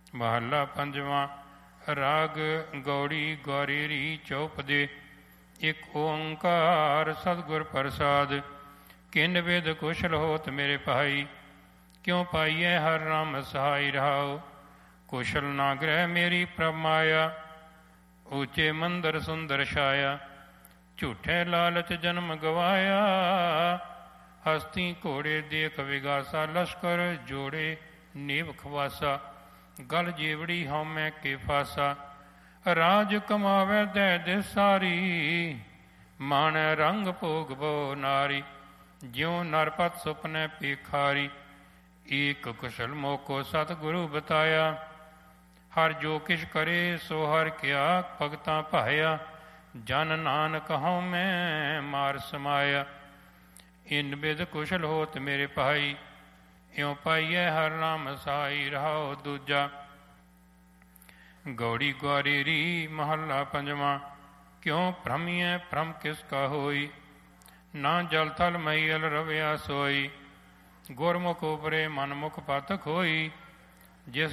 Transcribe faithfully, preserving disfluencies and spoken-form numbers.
ਮਹੱਲਾ ਪੰਜਵਾਂ। ਰਾਗ ਗੌੜੀ ਗੌਰੀਰੀ ਚੌਪਦੇ। ਇੱਕ ਓੰਕਾਰ ਸਤਿਗੁਰ ਪ੍ਰਸਾਦ। ਕਿੰਨ ਵਿਦ ਕੁਸ਼ਲ ਹੋਤ ਮੇਰੇ ਭਾਈ, ਕਿਉਂ ਪਾਈਐ ਹਰ ਰਾਮ ਸਹਾਈ ਰਹਾਉ। ਕੁਸ਼ਲ ਨਾ ਗ੍ਰਹਿ ਮੇਰੀ ਪ੍ਰਭ ਮਾਇਆ, ਉੱਚੇ ਮੰਦਰ ਸੁੰਦਰ ਛਾਇਆ। ਝੂਠੇ ਲਾਲਚ ਜਨਮ ਗਵਾਇਆ, ਹਸਤੀ ਘੋੜੇ ਦੇਖ ਵਿਗਾਸਾ। ਲਸ਼ਕਰ ਜੋੜੇ ਨੀਵ ਖਵਾਸਾ, ਗਲ ਜੀਵੜੀ ਹਉਮੈ ਕੇ ਫਾਸਾ। ਰਾਜ ਕਮਾਵੇ ਦੈ ਦੇ ਸਾਰੀ, ਮਾਣੈ ਰੰਗ ਭੋਗ ਬੋ ਨਾਰੀ। ਜਿਉ ਨਰਪਤ ਸੁਪਨੇ ਪੇਖਾਰੀ, ਏਕ ਕੁਸ਼ਲ ਮੋਕੋ ਸਤਿਗੁਰੂ ਬਤਾਇਆ। ਹਰ ਜੋ ਕਿਛ ਕਰੇ ਸੋ ਹਰ ਕਿਆ, ਭਗਤਾਂ ਭਾਇਆ। ਜਨ ਨਾਨਕ ਹਉਮੈ ਮਾਰ ਸਮਾਇਆ। ਇਨ ਬਿਦ ਕੁਸ਼ਲ ਹੋਤ ਮੇਰੇ ਭਾਈ, ਇਉ ਪਾਈਐ ਹਰ ਨਾਮ ਸਹਾਈ ਰਹਾਉ। ਦੂਜਾ। ਗੌੜੀ ਗੌਰੀਰੀ ਮਹੱਲਾ ਪੰਜਵਾਂ। ਕਿਉ ਭ੍ਰਮੀਐ ਭ੍ਰਮ ਕਿਸ ਕਾ ਹੋਈ, ਨਾ ਜਲ ਥਲ ਮਹੀਲ ਰਵਿਆ ਸੋਈ। ਗੁਰਮੁਖ ਉਪਰੇ ਮਨਮੁਖ ਪਾਤਕ ਹੋਈ, ਜਿਸ